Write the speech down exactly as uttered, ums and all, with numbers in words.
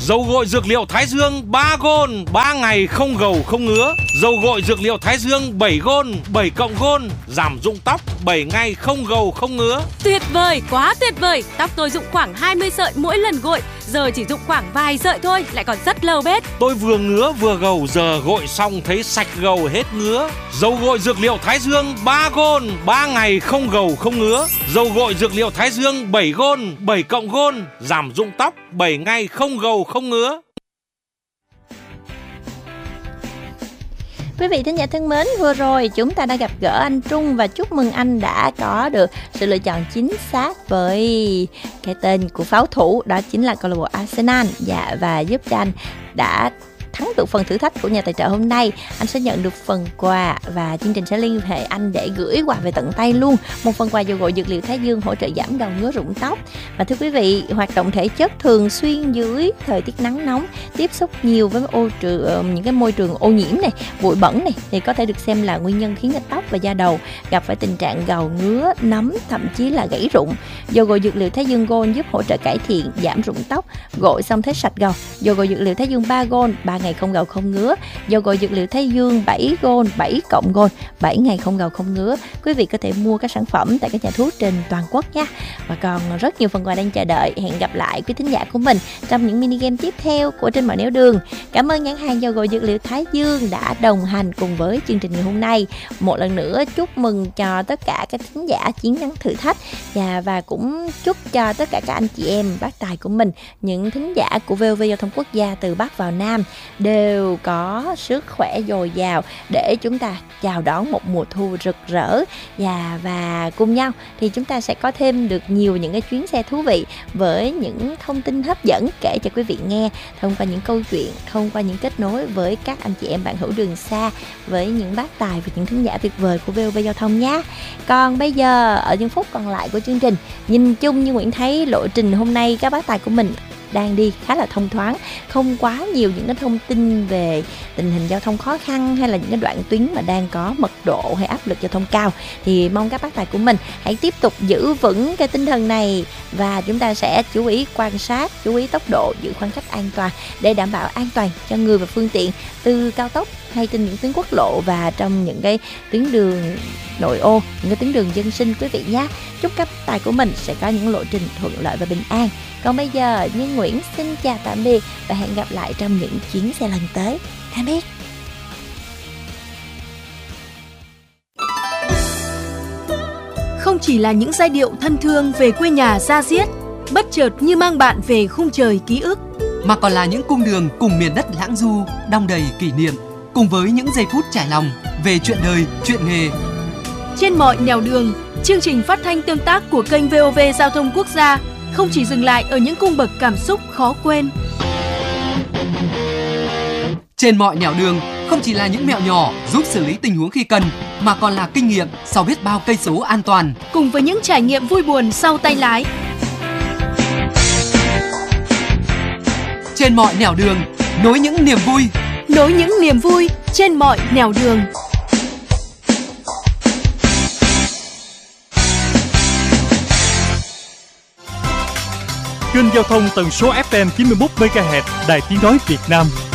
Dầu gội dược liệu Thái Dương ba gôn, ba ngày không gầu không ngứa. Dầu gội dược liệu Thái Dương bảy gôn, bảy cộng gôn, giảm rụng tóc bảy ngày không gầu không ngứa. Tuyệt vời, quá tuyệt vời. Tóc tôi rụng khoảng hai mươi sợi mỗi lần gội, giờ chỉ rụng khoảng vài sợi thôi, lại còn rất lâu bết. Tôi vừa ngứa vừa gầu, giờ gội xong thấy sạch gầu hết ngứa. Dầu gội dược liệu Thái Dương ba gôn, ba ngày không gầu không ngứa. Dầu gội dược liệu Thái Dương bảy gôn, bảy cộng gôn, giảm rụng tóc bảy ngày không gầu không ngứa. Quý vị thính giả thân mến, vừa rồi chúng ta đã gặp gỡ anh Trung và chúc mừng anh đã có được sự lựa chọn chính xác với cái tên của pháo thủ, đó chính là câu lạc bộ Arsenal. Dạ, và giúp cho anh đã thắng được phần thử thách của nhà tài trợ hôm nay. Anh sẽ nhận được phần quà và chương trình sẽ liên hệ anh để gửi quà về tận tay luôn. Một phần quà dầu gội dược liệu Thái Dương hỗ trợ giảm gầu ngứa rụng tóc. Và thưa quý vị, hoạt động thể chất thường xuyên dưới thời tiết nắng nóng, tiếp xúc nhiều với ô trường, những cái môi trường ô nhiễm này, bụi bẩn này thì có thể được xem là nguyên nhân khiến cho tóc và da đầu gặp phải tình trạng gầu ngứa, nấm, thậm chí là gãy rụng. Dầu gội dược liệu Thái Dương Gold giúp hỗ trợ cải thiện, giảm rụng tóc, gội xong thấy sạch gầu. Dầu gội dược liệu Thái Dương ba Gold, ba ngày không gầu không ngứa. Dầu gội dược liệu Thái Dương bảy Gold, bảy cộng Gold, bảy ngày không gầu không ngứa. Quý vị có thể mua các sản phẩm tại các nhà thuốc trên toàn quốc nha. Và còn rất nhiều phần quà đang chờ đợi. Hẹn gặp lại quý thính giả của mình trong những mini game tiếp theo của Trên Mọi Nẻo Đường. Cảm ơn nhãn hàng dầu gội dược liệu Thái Dương đã đồng hành cùng với chương trình ngày hôm nay. Một lần nữa chúc mừng cho tất cả các thính giả chiến thắng thử thách, và và cũng chúc cho tất cả các anh chị em bác tài của mình, những thính giả của vê o vê Giao thông Quốc gia từ Bắc vào Nam đều có sức khỏe dồi dào để chúng ta chào đón một mùa thu rực rỡ. Và, và cùng nhau thì chúng ta sẽ có thêm được nhiều những cái chuyến xe thú vị với những thông tin hấp dẫn kể cho quý vị nghe thông qua những câu chuyện, thông qua những kết nối với các anh chị em bạn hữu đường xa, với những bác tài và những thính giả tuyệt vời của vê o vê Giao thông nhé. Còn bây giờ ở những phút còn lại của chương trình, nhìn chung như Nguyễn thấy lộ trình hôm nay các bác tài của mình đang đi khá là thông thoáng, không quá nhiều những cái thông tin về tình hình giao thông khó khăn hay là những cái đoạn tuyến mà đang có mật độ hay áp lực giao thông cao. Thì mong các bác tài của mình hãy tiếp tục giữ vững cái tinh thần này, và chúng ta sẽ chú ý quan sát, chú ý tốc độ, giữ khoảng cách an toàn để đảm bảo an toàn cho người và phương tiện từ cao tốc hay trên những tuyến quốc lộ và trong những cái tuyến đường nội ô, những cái tuyến đường dân sinh quý vị nhé. Chúc các bác tài của mình sẽ có những lộ trình thuận lợi và bình an. Còn bây giờ Như Nguyễn xin chào tạm biệt và hẹn gặp lại trong những chuyến xe lần tới. Tạm biệt. Không chỉ là những giai điệu thân thương về quê nhà da diết, bất chợt như mang bạn về khung trời ký ức, mà còn là những cung đường cùng miền đất lãng du, đong đầy kỷ niệm, cùng với những giây phút trải lòng về chuyện đời, chuyện nghề. Trên mọi nẻo đường, chương trình phát thanh tương tác của kênh vê o vê Giao thông Quốc gia không chỉ dừng lại ở những cung bậc cảm xúc khó quên. Trên mọi nẻo đường không chỉ là những mẹo nhỏ giúp xử lý tình huống khi cần, mà còn là kinh nghiệm sau biết bao cây số an toàn, cùng với những trải nghiệm vui buồn sau tay lái. Trên mọi nẻo đường, nối những niềm vui, nối những niềm vui trên mọi nẻo đường. Kênh giao thông tần số ép em chín mươi mốt mê ga héc Đài Tiếng nói Việt Nam.